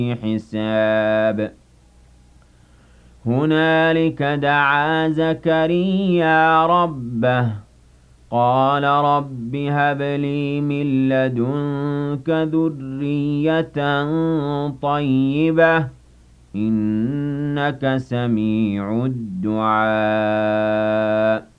حساب هنالك دعا زكريا ربه قال رب هب لي من لدنك ذرية طيبة إنك سميع الدعاء